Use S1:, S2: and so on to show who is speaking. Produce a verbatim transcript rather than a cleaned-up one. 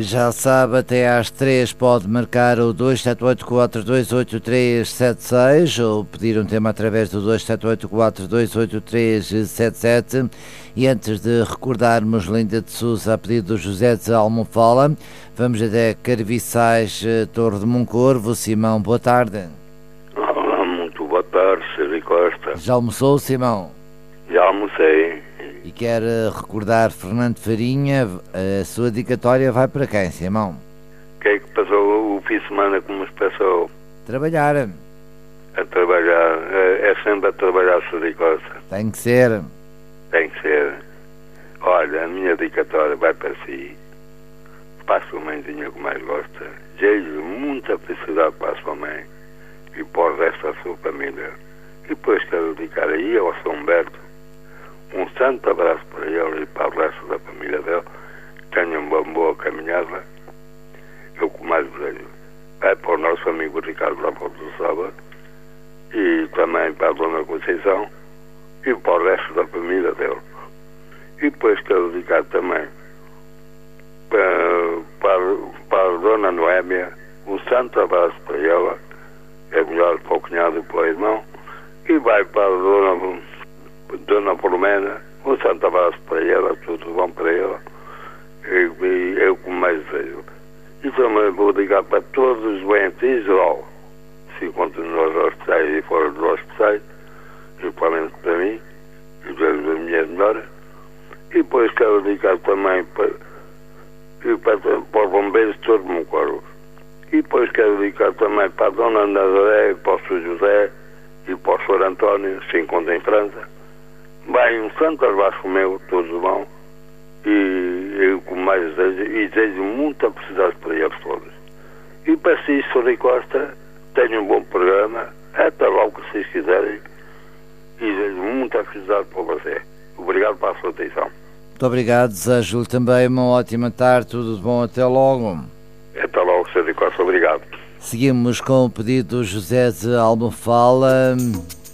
S1: Já sabe, até às três pode marcar o dois sete oito quatro dois oito três sete seis ou pedir um tema através do dois sete oito quatro dois oito três sete sete. E antes de recordarmos Linda de Sousa a pedido do José de Almofala, vamos até Carviçais, Torre de Moncorvo. Simão, boa tarde.
S2: Olá, muito boa tarde, Sérgio Costa.
S1: Já almoçou, Simão?
S2: Já almocei.
S1: E quer recordar Fernando Farinha, a sua dedicatória vai para quem, Simão?
S2: O que é que passou o fim de semana como se passou?
S1: Trabalhar.
S2: A trabalhar. É, é sempre a trabalhar, Sérgio Costa.
S1: Tem que ser.
S2: Tem que ser. Olha, a minha dedicatória vai para si. Para a sua mãezinha que mais gosta. Desejo muita felicidade para a sua mãe e para o resto da sua família. E depois quero dedicar aí ao São Humberto um santo abraço para ele e para o resto da família dele. Tenham uma boa caminhada. Eu com mais desejo. Vai para o nosso amigo Ricardo Laporte do Sábado e também para a Dona Conceição e para o resto da família dele. E depois quero dedicar também para, para, para a Dona Noémia um santo abraço para ela. É melhor para o cunhado e para o irmão. E vai para a Dona Dona Filomena, um santo abraço para ela, tudo bom para ela, e, e eu como mais desejo. E também vou ligar para todos os doentes em geral, se encontram nos hospitais e fora dos hospitais, principalmente para mim, e desejo as minhas melhoras. E depois quero ligar também para, e para, para os bombeiros de todo o meu corpo. E depois quero ligar também para a Dona Nazaré, para o Sr. José e para o senhor António, se encontram em França. Bem, um santo abraço meu, todos bom, e eu com mais desejo, e desejo muita felicidade para eles todos. E para si, Sérgio Costa, tenham um bom programa, até logo que vocês quiserem, e desejo muita felicidade para você. Obrigado pela sua atenção.
S1: Muito obrigado, desejo-lhe também uma ótima tarde, tudo de bom, até logo.
S2: Até logo, Sérgio Costa, obrigado.
S1: Seguimos com o pedido do José de Almofala.